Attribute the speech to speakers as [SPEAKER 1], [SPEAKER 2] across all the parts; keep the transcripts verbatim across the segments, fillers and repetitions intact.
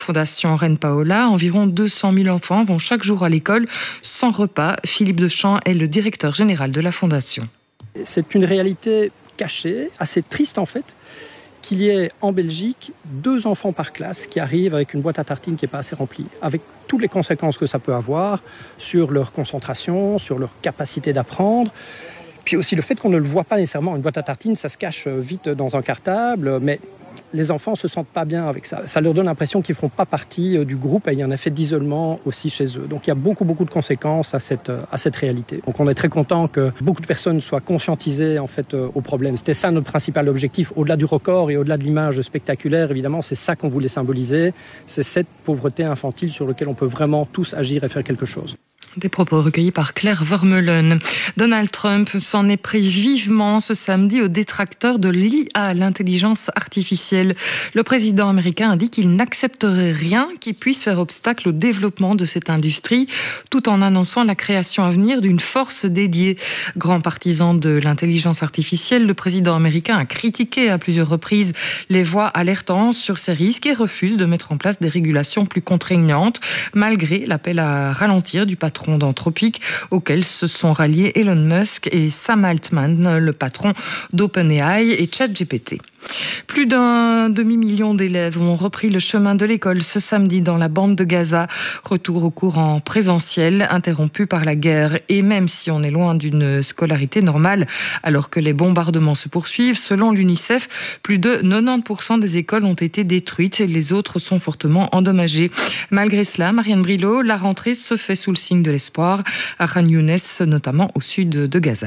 [SPEAKER 1] Fondation Reine Paola, environ deux cent mille enfants vont chaque jour à l'école sans repas. Philippe Deschamps est le directeur général de la Fondation.
[SPEAKER 2] C'est une réalité cachée, assez triste en fait, qu'il y ait en Belgique deux enfants par classe qui arrivent avec une boîte à tartines qui n'est pas assez remplie, avec toutes les conséquences que ça peut avoir sur leur concentration, sur leur capacité d'apprendre. Puis aussi le fait qu'on ne le voit pas nécessairement. Une boîte à tartines, ça se cache vite dans un cartable, mais les enfants ne se sentent pas bien avec ça. Ça leur donne l'impression qu'ils ne font pas partie du groupe et il y a un effet d'isolement aussi chez eux. Donc il y a beaucoup, beaucoup de conséquences à cette, à cette réalité. Donc on est très content que beaucoup de personnes soient conscientisées en fait, au problème. C'était ça notre principal objectif. Au-delà du record et au-delà de l'image spectaculaire, évidemment, c'est ça qu'on voulait symboliser. C'est cette pauvreté infantile sur laquelle on peut vraiment tous agir et faire quelque chose.
[SPEAKER 1] Des propos recueillis par Claire Vermeulen. Donald Trump s'en est pris vivement ce samedi aux détracteurs de l'I A, l'intelligence artificielle. Le président américain a dit qu'il n'accepterait rien qui puisse faire obstacle au développement de cette industrie, tout en annonçant la création à venir d'une force dédiée. Grand partisan de l'intelligence artificielle, le président américain a critiqué à plusieurs reprises les voix alertant sur ces risques et refuse de mettre en place des régulations plus contraignantes, malgré l'appel à ralentir du patron d'Anthropic, auquel se sont ralliés Elon Musk et Sam Altman, le patron d'OpenAI et ChatGPT. Plus d'un demi-million d'élèves ont repris le chemin de l'école ce samedi dans la bande de Gaza. Retour au cours en présentiel, interrompu par la guerre. Et même si on est loin d'une scolarité normale, alors que les bombardements se poursuivent, selon l'UNICEF, plus de quatre-vingt-dix pour cent des écoles ont été détruites et les autres sont fortement endommagées. Malgré cela, Marianne Brilot, la rentrée se fait sous le signe de l'espoir, à Khan Younes, notamment au sud de Gaza.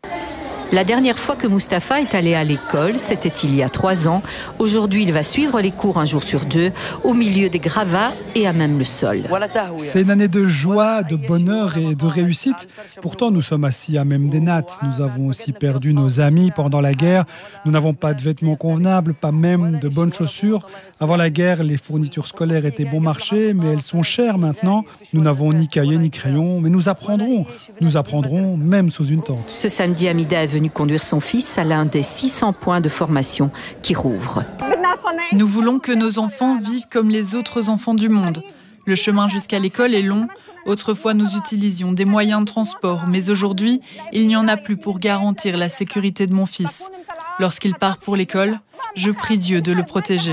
[SPEAKER 3] La dernière fois que Mustapha est allé à l'école, c'était il y a trois ans. Aujourd'hui, il va suivre les cours un jour sur deux, au milieu des gravats et à même le sol.
[SPEAKER 4] C'est une année de joie, de bonheur et de réussite. Pourtant, nous sommes assis à même des nattes. Nous avons aussi perdu nos amis pendant la guerre. Nous n'avons pas de vêtements convenables, pas même de bonnes chaussures. Avant la guerre, les fournitures scolaires étaient bon marché, mais elles sont chères maintenant. Nous n'avons ni cahiers ni crayons, mais nous apprendrons. Nous apprendrons même sous une tente.
[SPEAKER 3] Ce samedi, Amida est venu conduire son fils à l'un des six cents points de formation qui rouvrent.
[SPEAKER 5] Nous voulons que nos enfants vivent comme les autres enfants du monde. Le chemin jusqu'à l'école est long. Autrefois, nous utilisions des moyens de transport, mais aujourd'hui, il n'y en a plus pour garantir la sécurité de mon fils. Lorsqu'il part pour l'école, je prie Dieu de le protéger.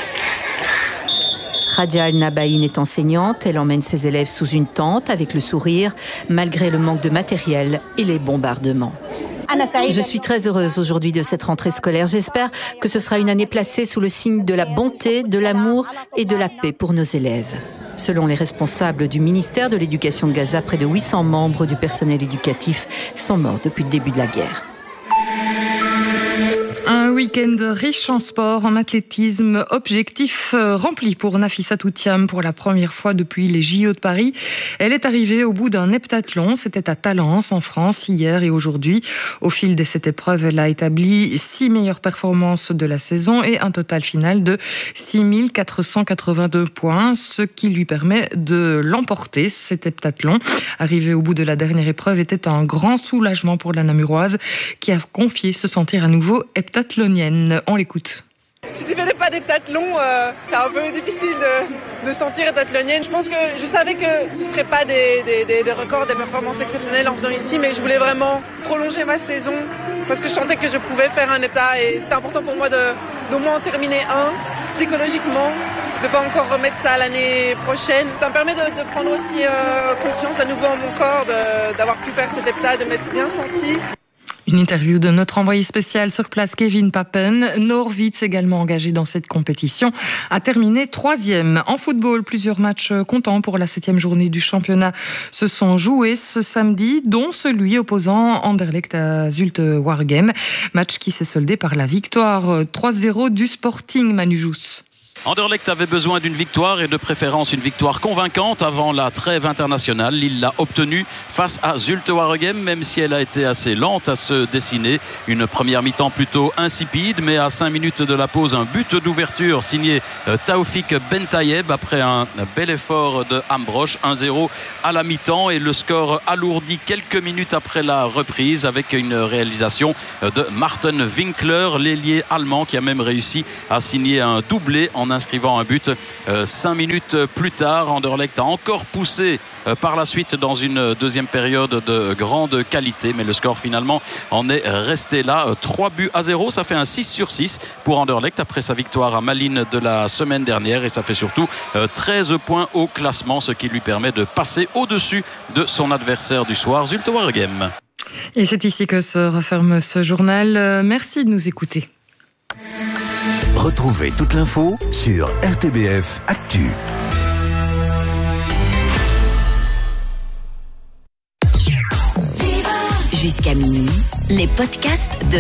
[SPEAKER 3] Radia Al-Nabaïn est enseignante. Elle emmène ses élèves sous une tente avec le sourire, malgré le manque de matériel et les bombardements. Je suis très heureuse aujourd'hui de cette rentrée scolaire. J'espère que ce sera une année placée sous le signe de la bonté, de l'amour et de la paix pour nos élèves. Selon les responsables du ministère de l'Éducation de Gaza, près de huit cents membres du personnel éducatif sont morts depuis le début de la guerre.
[SPEAKER 1] Un week-end riche en sport, en athlétisme, objectif rempli pour Nafissa Toutiam pour la première fois depuis les J O de Paris. Elle est arrivée au bout d'un heptathlon, c'était à Talence en France hier et aujourd'hui. Au fil de cette épreuve, elle a établi six meilleures performances de la saison et un total final de six mille quatre cent quatre-vingt-deux points, ce qui lui permet de l'emporter, cet heptathlon. Arrivée au bout de la dernière épreuve était un grand soulagement pour la Namuroise qui a confié se sentir à nouveau heptathlonienne. On l'écoute.
[SPEAKER 6] Si tu fais pas d'heptathlon, euh, c'est un peu difficile de, de sentir heptathlonienne. Je pense que je savais que ce ne serait pas des, des, des, des records, des performances exceptionnelles en venant ici, mais je voulais vraiment prolonger ma saison parce que je sentais que je pouvais faire un heptat et c'était important pour moi de, d'au moins en terminer un psychologiquement, de pas encore remettre ça l'année prochaine. Ça me permet de, de prendre aussi euh, confiance à nouveau en mon corps, de, d'avoir pu faire cet heptat, de m'être bien senti.
[SPEAKER 1] Une interview de notre envoyé spécial sur place, Kevin Papen. Norwitz, également engagé dans cette compétition, a terminé troisième. En football, plusieurs matchs comptants pour la septième journée du championnat se sont joués ce samedi, dont celui opposant Anderlecht à Zulte Waregem. Match qui s'est soldé par la victoire trois zéro du Sporting Manujous.
[SPEAKER 7] Anderlecht avait besoin d'une victoire et de préférence une victoire convaincante avant la trêve internationale. Il l'a obtenue face à Zulte Waregem, même si elle a été assez lente à se dessiner. Une première mi-temps plutôt insipide, mais à cinq minutes de la pause, un but d'ouverture signé Taoufik Bentayeb après un bel effort de Ambrosch. un zéro à la mi-temps et le score alourdi quelques minutes après la reprise avec une réalisation de Martin Winkler, l'ailier allemand qui a même réussi à signer un doublé en inscrivant un but euh, cinq minutes plus tard. Anderlecht a encore poussé euh, par la suite dans une deuxième période de grande qualité, mais le score finalement en est resté là. trois buts à zéro, ça fait un six sur six pour Anderlecht après sa victoire à Malines de la semaine dernière, et ça fait surtout euh, treize points au classement, ce qui lui permet de passer au-dessus de son adversaire du soir, Zulte Waregem.
[SPEAKER 1] Et c'est ici que se referme ce journal. Merci de nous écouter.
[SPEAKER 8] Retrouvez toute l'info sur R T B F Actu.
[SPEAKER 9] Jusqu'à minuit, les podcasts de